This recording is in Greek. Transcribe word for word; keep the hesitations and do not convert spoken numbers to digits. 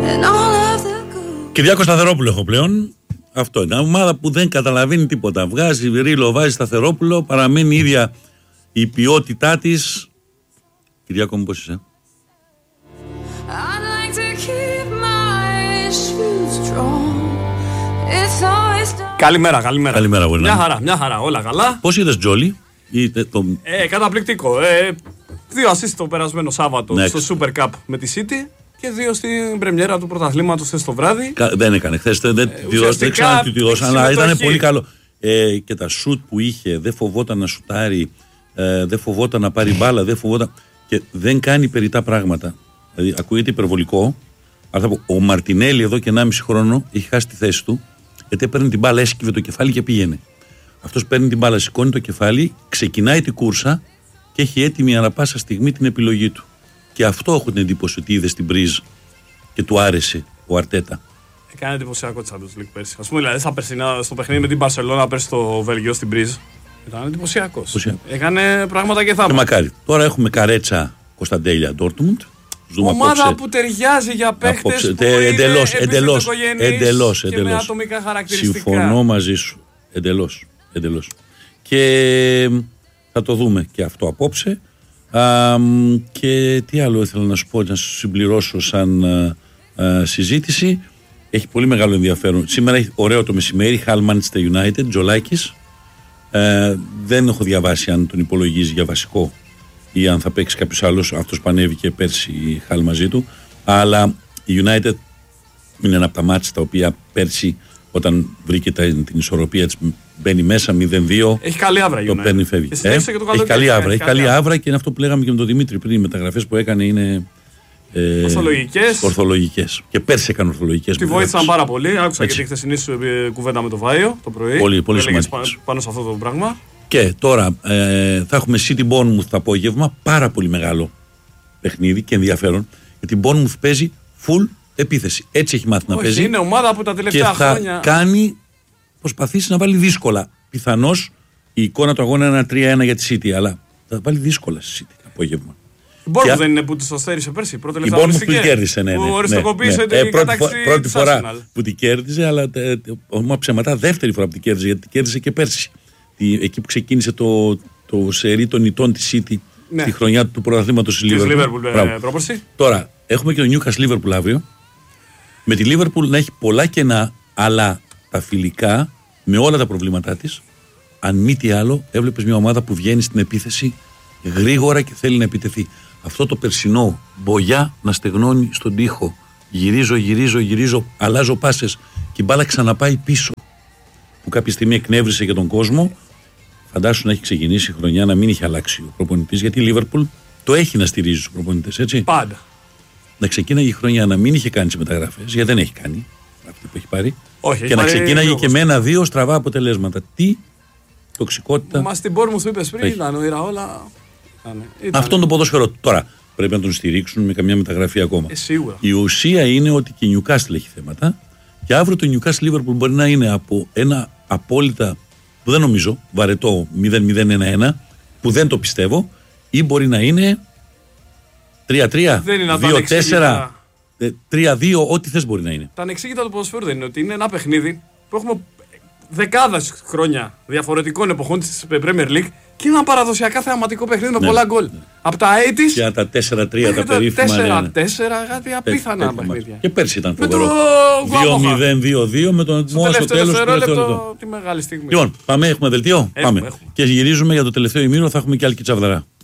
Κυριάκο Σταθερόπουλο έχω πλέον. Αυτό είναι. Ομάδα που δεν καταλαβαίνει τίποτα. Βγάζει ρίλο, βάζει Σταθερόπουλο, παραμένει ίδια η ποιότητά της. Κυριάκο μου, πώς είσαι? Καλημέρα, καλημέρα. Καλημέρα, μπορεί να μια χαρά, μια χαρά, όλα καλά. Πώς είδες Τζόλι? Το... Ε, καταπληκτικό. Ε, δύο assist το περασμένο Σάββατο ναι, στο Super Cup με τη City και δύο στην πρεμιέρα του πρωταθλήματος χθες το βράδυ. Κα, δεν έκανε χθες, δεν, δεν, ε, δεν ξέρω τι τη δώσαν, αλλά ήταν πολύ καλό. Ε, και τα σουτ που είχε, δεν φοβόταν να σουτάρει, ε, δεν φοβόταν να πάρει μπάλα, δεν φοβόταν. Και δεν κάνει περιττά πράγματα. Δηλαδή, ακούγεται υπερβολικό, αλλά ο Μαρτινέλη εδώ και ενάμιση χρόνο έχει χάσει τη θέση του, γιατί έπαιρνε την μπάλα, έσκυβε το κεφάλι και πήγαινε. Αυτός παίρνει την μπάλα, σηκώνει το κεφάλι, ξεκινάει την κούρσα και έχει έτοιμη ανά πάσα στιγμή την επιλογή του. Και αυτό έχω την εντύπωση ότι είδε στην Μπριζ και του άρεσε ο Αρτέτα. Έκανε εντυπωσιακό τη Champions League πέρσι. Α πούμε, δηλαδή στα περσινά, στο παιχνίδι με την Μπαρσελόνα πέρσι στο Βέλγιο στην Μπριζ. Ήταν εντυπωσιακό. Έκανε πράγματα και θαύματα. Μακάρι. Τώρα έχουμε Καρέτσα Κωνσταντέλια Ντόρτμουντ. Ομάδα απόψε, που ταιριάζει για παίχτες που εντελώς, είναι εντελώς, εντελώς, και εντελώς. με ατομικά χαρακτηριστικά. Συμφωνώ μαζί σου. Εντελώς, εντελώς. Και θα το δούμε και αυτό απόψε. Α, και τι άλλο ήθελα να σου πω, να σου συμπληρώσω σαν α, α, συζήτηση. Έχει πολύ μεγάλο ενδιαφέρον. Σήμερα έχει ωραίο το μεσημέρι, Hull Manchester United, Τζολάκης. Ε, δεν έχω διαβάσει αν τον υπολογίζει για βασικό ή αν θα παίξει κάποιος άλλος. Αυτός που ανέβηκε πέρσι η Hull μαζί του. Αλλά η United είναι ένα από τα μάτς τα οποία πέρσι, όταν βρήκε την ισορροπία της, μπαίνει μέσα μηδέν δύο. Έχει καλή άβρα η United. Το παίρνει, φεύγει. Ε, έχει καλή άβρα. Έχει καλή άβρα και είναι αυτό που λέγαμε και με τον Δημήτρη πριν. Οι μεταγραφές που έκανε είναι ε, ορθολογικές. ορθολογικές. Και πέρσι έκανε ορθολογικές. Τη βοήθησαν πάρα πολύ. Άκουσα έτσι και τη χθεσινή σου κουβέντα με το Βάιο το πρωί. Πολύ, πολύ σημαντικό. Πάνω σε αυτό το πράγμα. Και τώρα ε, θα έχουμε City Bournemouth το απόγευμα. Πάρα πολύ μεγάλο παιχνίδι και ενδιαφέρον. Γιατί η Bournemouth παίζει full επίθεση. Έτσι έχει μάθει Όχι, να παίζει. Είναι ομάδα που τα τελευταία και θα χρόνια κάνει, προσπαθήσει να βάλει δύσκολα. Πιθανώς η εικόνα του αγώνα είναι ένα τρία ένα για τη City, αλλά θα βάλει δύσκολα στη City το απόγευμα. Η Bournemouth δεν είναι που τη το στέρισε πέρσι. Πρώτη η Bournemouth που την κέρδισε, ναι. ναι, που ναι, οριστικοποίησε ναι, την ναι. Ε, πρώτη, κατάξη πρώτη φορά Arsenal. που την κέρδισε, αλλά όχι ψέματα, δεύτερη φορά που την κέρδισε, γιατί την κέρδισε και πέρσι. Τη, εκεί που ξεκίνησε το, το σερί των ητών τη City ναι. Στη χρονιά του πρωταθλήματος της Liverpool. Τώρα έχουμε και το Newcastle Liverpool αύριο. Με τη Liverpool να έχει πολλά κενά, αλλά τα φιλικά με όλα τα προβλήματά της, αν μη τι άλλο, έβλεπες μια ομάδα που βγαίνει στην επίθεση γρήγορα και θέλει να επιτεθεί. Αυτό το περσινό Μπογιά να στεγνώνει στον τοίχο. Γυρίζω, γυρίζω, γυρίζω, αλλάζω πάσες και η μπάλα ξαναπάει πίσω. Που κάποια στιγμή εκνεύρισε για τον κόσμο. Φαντάσου να έχει ξεκινήσει η χρονιά να μην είχε αλλάξει ο προπονητής, γιατί η Liverpool το έχει να στηρίζει τους προπονητές, έτσι. Πάντα. Να ξεκίναγε η χρονιά να μην είχε κάνει τις μεταγραφές, γιατί δεν έχει κάνει αυτή που έχει πάρει. Όχι, και να ξεκίναγε και με ένα-δύο στραβά αποτελέσματα. Τι τοξικότητα. Μα στην Bournemouth που είπες πριν, ήταν ο όλα. Αυτό είναι το ποδόσφαιρο. Τώρα πρέπει να τον στηρίξουν με καμιά μεταγραφή ακόμα. Ε, σίγουρα. Η ουσία είναι ότι και η Newcastle έχει θέματα. Και αύριο το Newcastle Liverpool μπορεί να είναι από ένα απόλυτα, που δεν νομίζω, βαρετό μηδέν μηδέν ένα ένα, που δεν το πιστεύω, ή μπορεί να είναι τρία τρία, δύο τέσσερα, τρία δύο, ό,τι θες μπορεί να είναι. Τα ανεξήγητα του ποδοσφαίρου δεν είναι ότι είναι ένα παιχνίδι που έχουμε δεκάδες χρόνια διαφορετικών εποχών της Premier League και είναι ένα παραδοσιακά θεαματικό παιχνίδι με ναι, πολλά γκολ. Ναι. Από τα ογδόντα και τα τέσσερα τρία τα περίφημα. τέσσερα τέσσερα, κάτι απίθανα παιχνίδια. Και πέρσι ήταν φοβερό. δύο μηδέν δύο δύο με τον Μόα στο τέλος του τελευταίου. Τη μεγάλη στιγμή. Λοιπόν, πάμε, έχουμε δελτίο. Έχουμε, πάμε. Έχουμε. Και γυρίζουμε για το τελευταίο ημίρο, θα έχουμε και άλλη Κιτσαβδαρά.